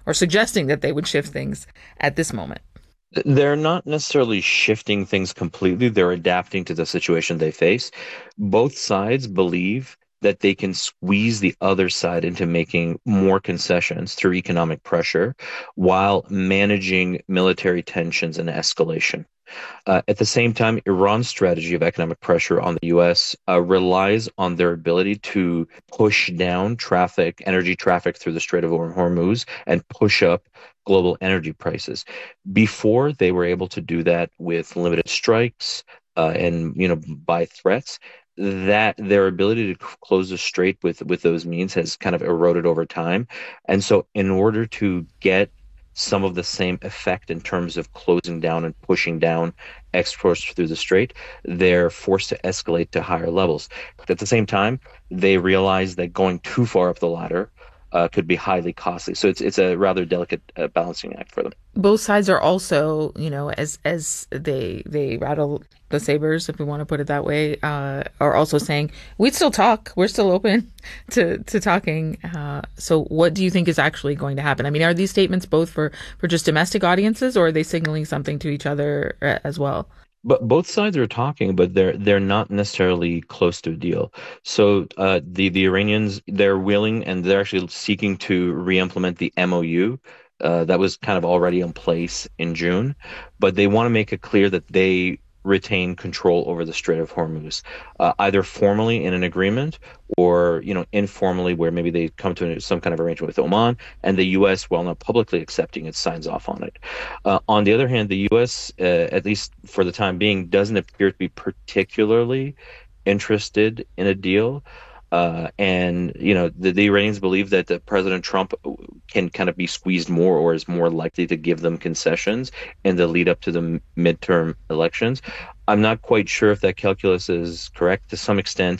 or suggesting that they would shift things at this moment. They're not necessarily shifting things completely. They're adapting to the situation they face. Both sides believe that they can squeeze the other side into making more concessions through economic pressure while managing military tensions and escalation. At the same time, Iran's strategy of economic pressure on the US relies on their ability to push down traffic, energy traffic through the Strait of Hormuz and push up global energy prices. Before they were able to do that with limited strikes and by threats, that their ability to close the strait with those means has kind of eroded over time. And so in order to get some of the same effect in terms of closing down and pushing down exports through the strait, they're forced to escalate to higher levels. But at the same time, they realize that going too far up the ladder could be highly costly. So it's a rather delicate balancing act for them. Both sides are also, as they rattle the sabers, if we want to put it that way, are also saying we'd still talk. We're still open to talking. So, what do you think is actually going to happen? I mean, are these statements both for just domestic audiences, or are they signaling something to each other as well? But both sides are talking, but they're not necessarily close to a deal. So the Iranians, they're willing and they're actually seeking to re-implement the MOU that was kind of already in place in June, but they want to make it clear that they retain control over the Strait of Hormuz, either formally in an agreement or informally, where maybe they come to some kind of arrangement with Oman, and the U.S., while not publicly accepting it, signs off on it. On the other hand, the U.S., at least for the time being, doesn't appear to be particularly interested in a deal. And the Iranians believe that President Trump can kind of be squeezed more, or is more likely to give them concessions in the lead up to the midterm elections. I'm not quite sure if that calculus is correct. To some extent,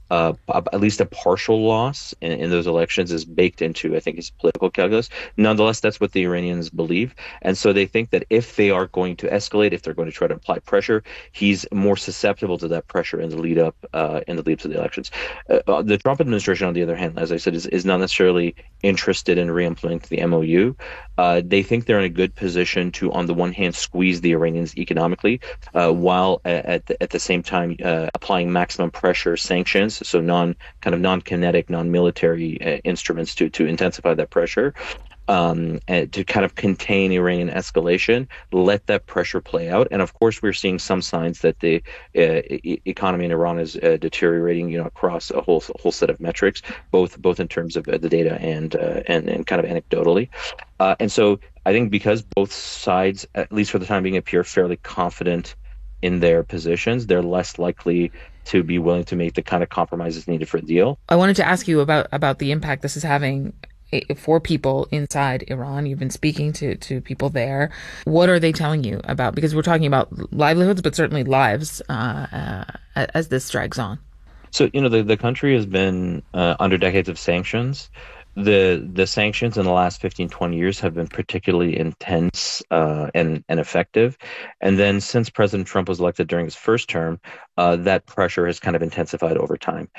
at least a partial loss in those elections is baked into, I think, his political calculus. Nonetheless, that's what the Iranians believe. And so they think that if they are going to escalate, if they're going to try to apply pressure, he's more susceptible to that pressure in the lead up to the elections. The Trump administration, on the other hand, as I said, is not necessarily interested in re-implementing the MOU. They think they're in a good position to, on the one hand, squeeze the Iranians economically, while at the same time applying maximum pressure sanctions, so non-kinetic, non-military instruments to intensify that pressure, and to kind of contain Iranian escalation, let that pressure play out. And of course, we're seeing some signs that the economy in Iran is deteriorating, across a whole set of metrics, both in terms of the data and kind of anecdotally. And so I think because both sides, at least for the time being, appear fairly confident in their positions, they're less likely to be willing to make the kind of compromises needed for a deal. I wanted to ask you about the impact this is having for people inside Iran. You've been speaking to people there. What are they telling you about? Because we're talking about livelihoods, but certainly lives as this drags on. So, the country has been under decades of sanctions. The sanctions in the last 15, 20 years have been particularly intense and effective. And then since President Trump was elected during his first term, that pressure has kind of intensified over time.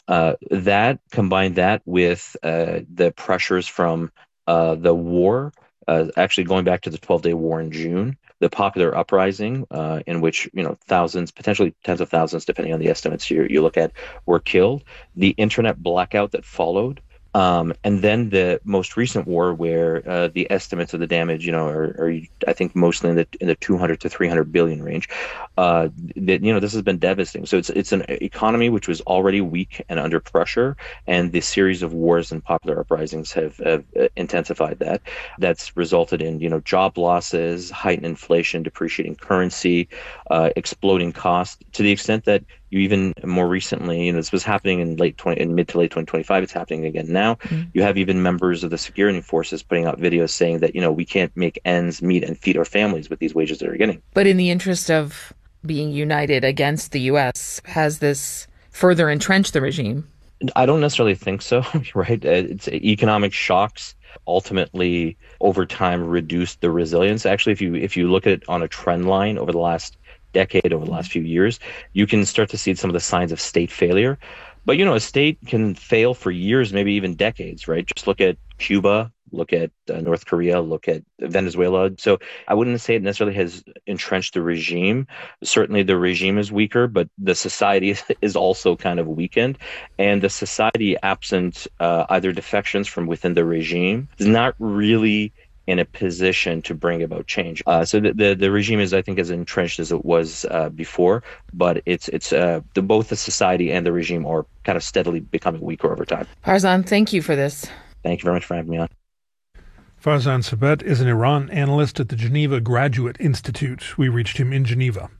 That combined that with the pressures from the war, actually going back to the 12-day war in June, the popular uprising in which thousands, potentially tens of thousands, depending on the estimates you look at, were killed, the internet blackout that followed. And then the most recent war, where the estimates of the damage, are I think mostly in the 200 to 300 billion range. This has been devastating. So it's an economy which was already weak and under pressure, and the series of wars and popular uprisings have intensified that. That's resulted in job losses, heightened inflation, depreciating currency, exploding costs, to the extent that you even more recently, this was happening in mid to late 2025. It's happening again now. Mm-hmm. You have even members of the security forces putting out videos saying that, we can't make ends meet and feed our families with these wages that we're getting. But in the interest of being united against the U.S., has this further entrenched the regime? I don't necessarily think so, right? It's economic shocks ultimately over time reduce the resilience. Actually, if you look at it on a trend line over the last decade, over the last few years, you can start to see some of the signs of state failure. But a state can fail for years, maybe even decades, right? Just look at Cuba look at North Korea, look at Venezuela. So I wouldn't say it necessarily has entrenched the regime. Certainly the regime is weaker, but the society is also kind of weakened. And the society, absent either defections from within the regime, is not really in a position to bring about change. So the regime is, I think, as entrenched as it was before, but both the society and the regime are kind of steadily becoming weaker over time. Farzan, thank you for this. Thank you very much for having me on. Farzan Sabet is an Iran analyst at the Geneva Graduate Institute. We reached him in Geneva.